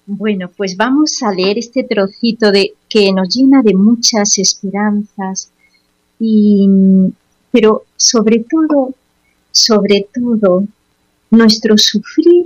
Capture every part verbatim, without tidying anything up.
Bueno, pues vamos a leer este trocito de que nos llena de muchas esperanzas y pero sobre todo, sobre todo, nuestro sufrir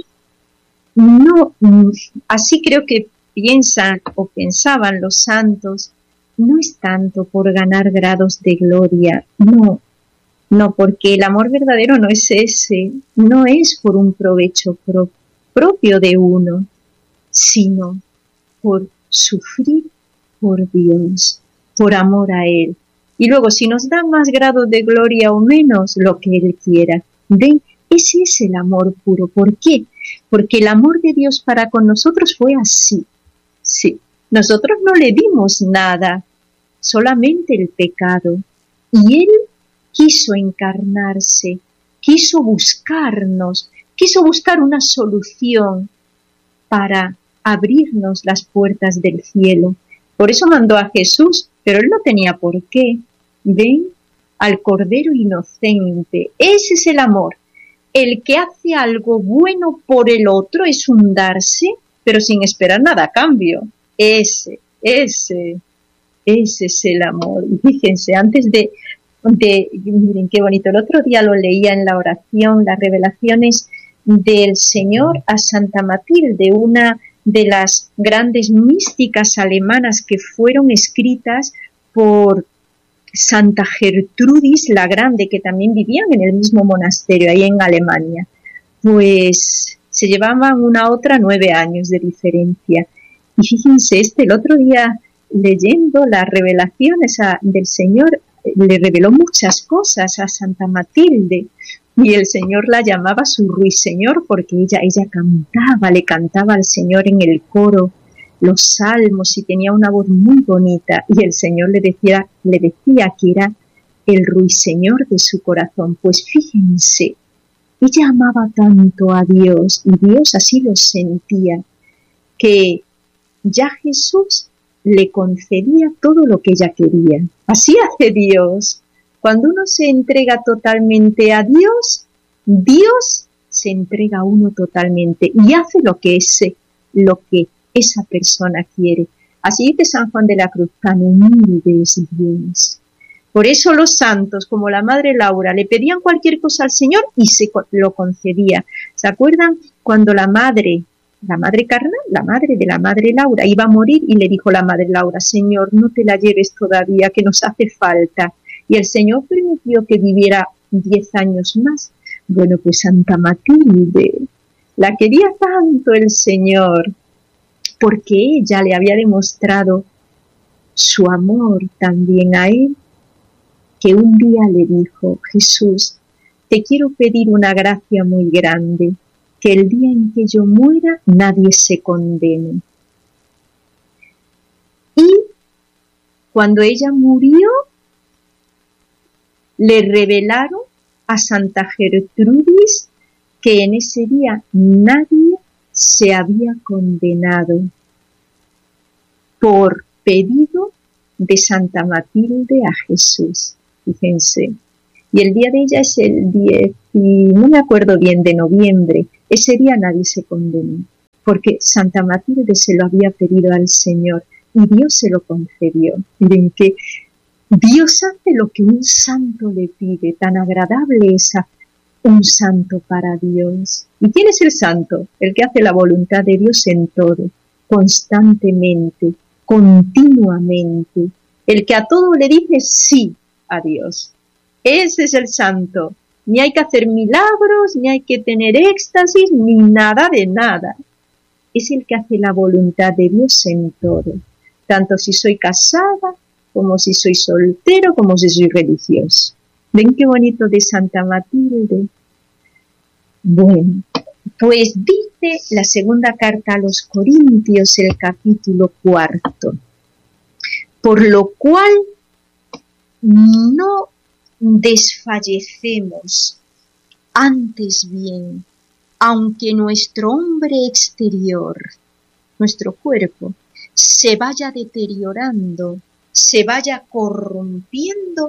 no, así creo que piensan o pensaban los santos, no es tanto por ganar grados de gloria, no, no, porque el amor verdadero no es ese, no es por un provecho pro, propio de uno, sino por sufrir por Dios, por amor a Él. Y luego, si nos da más grados de gloria o menos, lo que Él quiera. ¿Ven? Ese es el amor puro. ¿Por qué? Porque el amor de Dios para con nosotros fue así. Sí, nosotros no le dimos nada, solamente el pecado. Y Él quiso encarnarse, quiso buscarnos, quiso buscar una solución para abrirnos las puertas del cielo. Por eso mandó a Jesús, pero Él no tenía por qué. ¿Ven? Al Cordero Inocente. Ese es el amor. El que hace algo bueno por el otro es un darse, pero sin esperar nada a cambio. Ese, ese, ese es el amor. Y fíjense, antes de, de, miren qué bonito, el otro día lo leía en la oración, las revelaciones del Señor a Santa Matilde, una de las grandes místicas alemanas que fueron escritas por Santa Gertrudis la Grande, que también vivían en el mismo monasterio, ahí en Alemania. Pues se llevaban una a otra nueve años de diferencia. Y fíjense, este el otro día, leyendo las revelaciones a, del Señor, le reveló muchas cosas a Santa Matilde. Y el Señor la llamaba su ruiseñor porque ella, ella cantaba, le cantaba al Señor en el coro los salmos y tenía una voz muy bonita. Y el Señor le decía, le decía que era el ruiseñor de su corazón. Pues fíjense, ella amaba tanto a Dios y Dios así lo sentía, que ya Jesús le concedía todo lo que ella quería. Así hace Dios. Cuando uno se entrega totalmente a Dios, Dios se entrega a uno totalmente y hace lo que ese, lo que esa persona quiere. Así dice San Juan de la Cruz, tan humilde es Dios. Por eso los santos, como la Madre Laura, le pedían cualquier cosa al Señor y se lo concedía. ¿Se acuerdan cuando la madre, la madre carnal, la madre de la Madre Laura, iba a morir y le dijo la Madre Laura, Señor, no te la lleves todavía, que nos hace falta? Y el Señor permitió que viviera diez años más. Bueno, pues Santa Matilde la quería tanto el Señor, porque ella le había demostrado su amor también a Él, que un día le dijo, Jesús, te quiero pedir una gracia muy grande, que el día en que yo muera nadie se condene. Y cuando ella murió, le revelaron a Santa Gertrudis que en ese día nadie se había condenado por pedido de Santa Matilde a Jesús. Fíjense. Y el día de ella es el diez, y no me acuerdo bien, de noviembre. Ese día nadie se condenó, porque Santa Matilde se lo había pedido al Señor y Dios se lo concedió. Miren que Dios hace lo que un santo le pide, tan agradable es un santo para Dios. ¿Y quién es el santo? El que hace la voluntad de Dios en todo, constantemente, continuamente. El que a todo le dice sí a Dios. Ese es el santo. Ni hay que hacer milagros, ni hay que tener éxtasis, ni nada de nada. Es el que hace la voluntad de Dios en todo. Tanto si soy casada, como si soy soltero, como si soy religioso. ¿Ven qué bonito de Santa Matilde? Bueno, pues dice la segunda carta a los Corintios, el capítulo cuarto. Por lo cual no desfallecemos, antes bien, aunque nuestro hombre exterior, nuestro cuerpo, se vaya deteriorando, se vaya corrompiendo,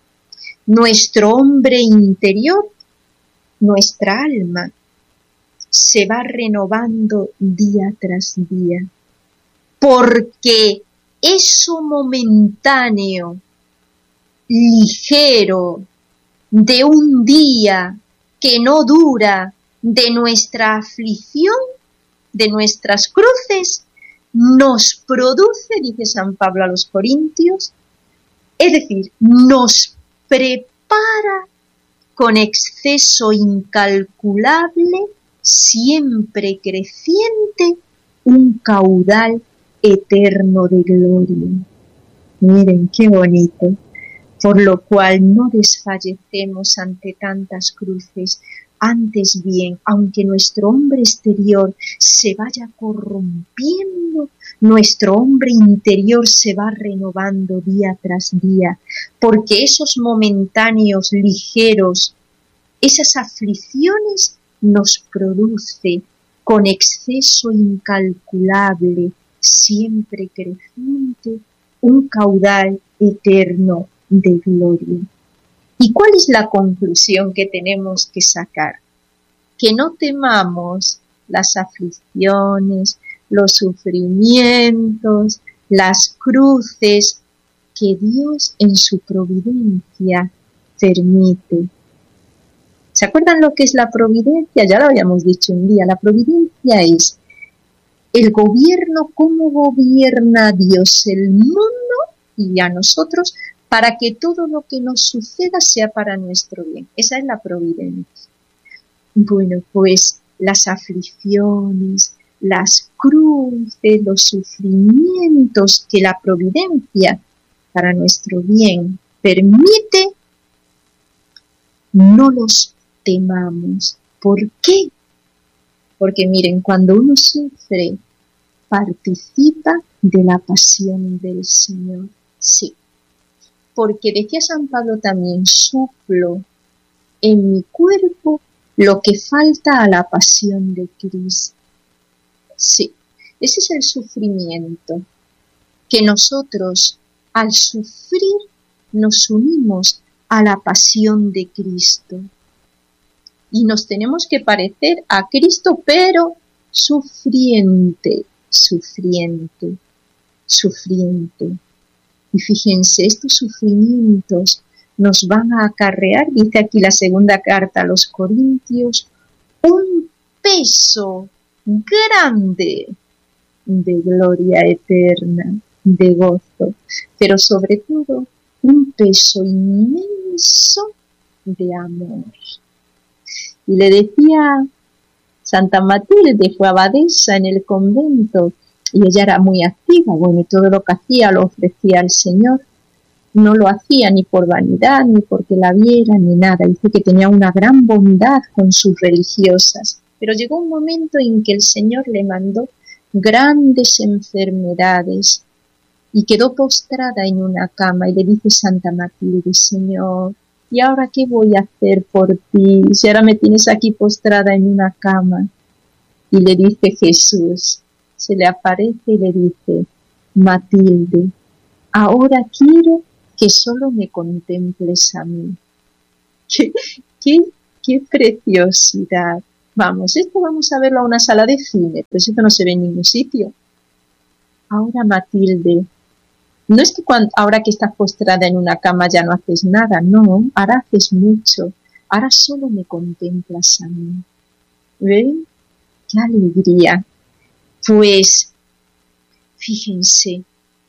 nuestro hombre interior, nuestra alma, se va renovando día tras día, porque eso momentáneo, ligero, de un día que no dura, de nuestra aflicción, de nuestras cruces, nos produce, dice San Pablo a los Corintios, es decir, nos prepara con exceso incalculable, siempre creciente, un caudal eterno de gloria. Miren qué bonito. Por lo cual no desfallecemos ante tantas cruces, antes bien, aunque nuestro hombre exterior se vaya corrompiendo, nuestro hombre interior se va renovando día tras día, porque esos momentáneos ligeros, esas aflicciones nos produce con exceso incalculable, siempre creciente, un caudal eterno de gloria. ¿Y cuál es la conclusión que tenemos que sacar? Que no temamos las aflicciones, los sufrimientos, las cruces que Dios en su providencia permite. ¿Se acuerdan lo que es la providencia? Ya lo habíamos dicho un día. La providencia es el gobierno, cómo gobierna Dios el mundo y a nosotros, para que todo lo que nos suceda sea para nuestro bien. Esa es la providencia. Bueno, pues las aflicciones, las cruces, los sufrimientos que la providencia para nuestro bien permite, no los temamos. ¿Por qué? Porque miren, cuando uno sufre, participa de la pasión del Señor. Sí. Porque decía San Pablo también, suplo en mi cuerpo lo que falta a la pasión de Cristo. Sí, ese es el sufrimiento, que nosotros al sufrir nos unimos a la pasión de Cristo. Y nos tenemos que parecer a Cristo, pero sufriente, sufriente, sufriente. Y fíjense, estos sufrimientos nos van a acarrear, dice aquí la segunda carta a los Corintios, un peso grande de gloria eterna, de gozo, pero sobre todo un peso inmenso de amor. Y le decía Santa Matilde, fue abadesa en el convento, y ella era muy activa, bueno, y todo lo que hacía lo ofrecía al Señor. No lo hacía ni por vanidad, ni porque la viera, ni nada. Dice que tenía una gran bondad con sus religiosas. Pero llegó un momento en que el Señor le mandó grandes enfermedades y quedó postrada en una cama. Y le dice Santa Matilde, Señor, ¿y ahora qué voy a hacer por ti? Si ahora me tienes aquí postrada en una cama. Y le dice Jesús, se le aparece y le dice, Matilde, ahora quiero que solo me contemples a mí. ¡Qué, qué, qué preciosidad! Vamos, esto vamos a verlo a una sala de cine, pero esto no se ve en ningún sitio. Ahora, Matilde, no es que cuando, ahora que estás postrada en una cama ya no haces nada, no, ahora haces mucho, ahora solo me contemplas a mí. ¿Ven? ¡Qué alegría! Pues, fíjense,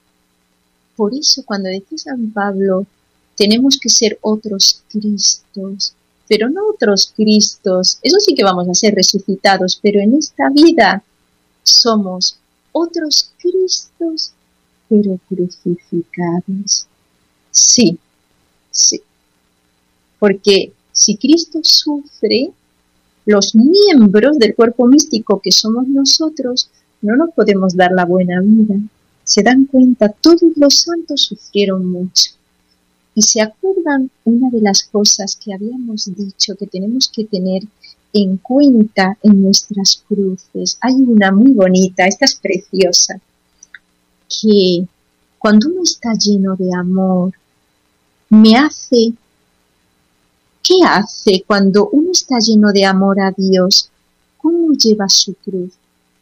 por eso cuando decía San Pablo, tenemos que ser otros Cristos, pero no otros Cristos, eso sí que vamos a ser resucitados, pero en esta vida somos otros Cristos, pero crucificados. Sí, sí, porque si Cristo sufre, los miembros del cuerpo místico que somos nosotros, no nos podemos dar la buena vida. Se dan cuenta, todos los santos sufrieron mucho. Y se acuerdan una de las cosas que habíamos dicho que tenemos que tener en cuenta en nuestras cruces. Hay una muy bonita, esta es preciosa, que cuando uno está lleno de amor, me hace, ¿qué hace cuando uno está lleno de amor a Dios? ¿Cómo lleva su cruz?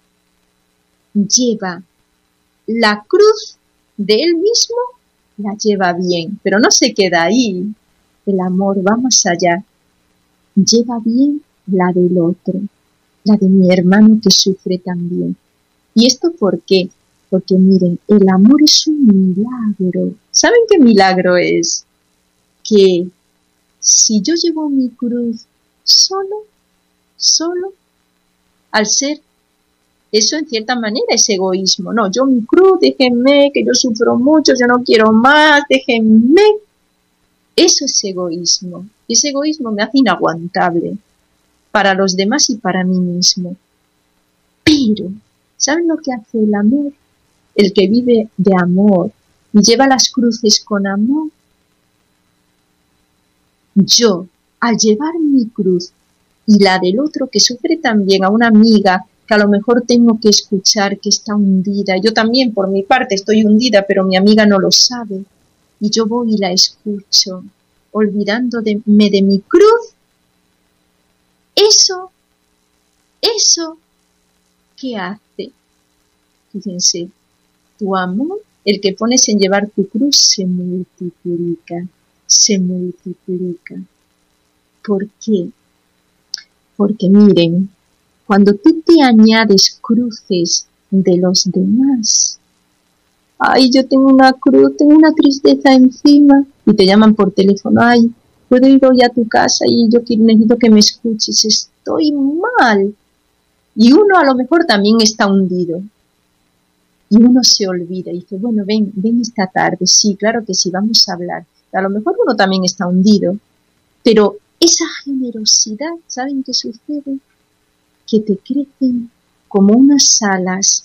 Lleva la cruz de él mismo, la lleva bien, pero no se queda ahí. El amor va más allá. Lleva bien la del otro, la de mi hermano que sufre también. ¿Y esto por qué? Porque miren, el amor es un milagro. ¿Saben qué milagro es? Que si yo llevo mi cruz solo, solo, al ser, eso en cierta manera es egoísmo. No, yo mi cruz, déjenme, que yo sufro mucho, yo no quiero más, déjenme. Eso es egoísmo. Ese egoísmo me hace inaguantable para los demás y para mí mismo. Pero, ¿saben lo que hace el amor? El que vive de amor y lleva las cruces con amor. Yo, al llevar mi cruz y la del otro que sufre también, a una amiga que a lo mejor tengo que escuchar que está hundida, yo también por mi parte estoy hundida, pero mi amiga no lo sabe, y yo voy y la escucho, olvidándome de mi cruz, eso, eso, ¿qué hace? Fíjense, tu amor, el que pones en llevar tu cruz, se multiplica, se multiplica. ¿Por qué? Porque miren, cuando tú te añades cruces de los demás, ay, yo tengo una cruz, tengo una tristeza encima, y te llaman por teléfono, ay, puedo ir hoy a tu casa y yo necesito que me escuches, estoy mal. Y uno a lo mejor también está hundido. Y uno se olvida y dice, bueno, ven, ven esta tarde, sí, claro que sí, vamos a hablar. A lo mejor uno también está hundido, pero esa generosidad, ¿saben qué sucede? Que te crecen como unas alas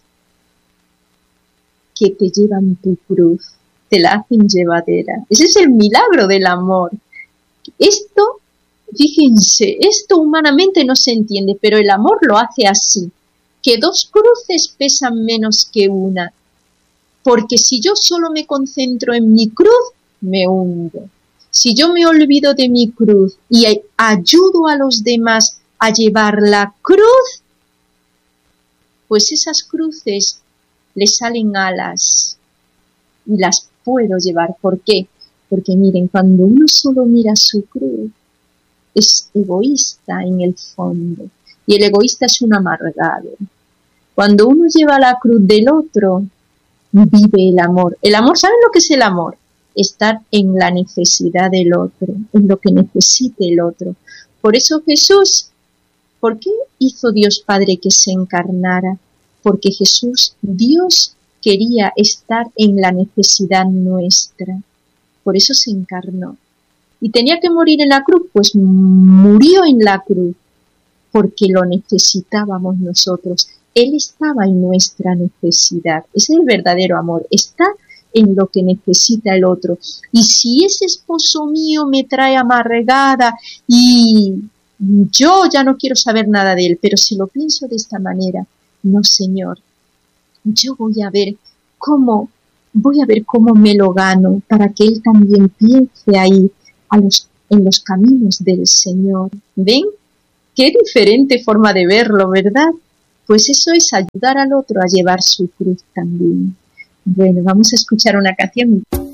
que te llevan tu cruz, te la hacen llevadera. Ese es el milagro del amor. Esto, fíjense, esto humanamente no se entiende, pero el amor lo hace así, que dos cruces pesan menos que una, porque si yo solo me concentro en mi cruz, me hundo. Si yo me olvido de mi cruz y ayudo a los demás a llevar la cruz, pues esas cruces le salen alas y las puedo llevar. ¿Por qué? Porque miren, cuando uno solo mira su cruz, es egoísta en el fondo, y el egoísta es un amargado. Cuando uno lleva la cruz del otro, vive el amor. El amor, ¿saben lo que es el amor? Estar en la necesidad del otro, en lo que necesite el otro. Por eso Jesús, ¿por qué hizo Dios Padre que se encarnara? Porque Jesús, Dios, quería estar en la necesidad nuestra. Por eso se encarnó. ¿Y tenía que morir en la cruz? Pues murió en la cruz, porque lo necesitábamos nosotros. Él estaba en nuestra necesidad. Ese es el verdadero amor. Está en lo que necesita el otro. Y si ese esposo mío me trae amargada y yo ya no quiero saber nada de él, pero si lo pienso de esta manera, no, Señor, yo voy a ver cómo, voy a ver cómo me lo gano para que él también piense ahí a los, en los caminos del Señor. ¿Ven? Qué diferente forma de verlo, ¿verdad? Pues eso es ayudar al otro a llevar su cruz también. Bueno, vamos a escuchar una canción.